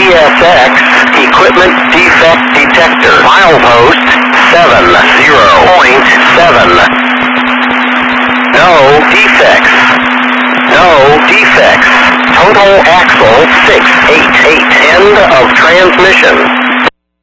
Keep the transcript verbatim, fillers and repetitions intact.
S X Equipment Defect Detector. Milepost seven zero point seven. No defects. No defects. Total axle six eight eight. End of transmission.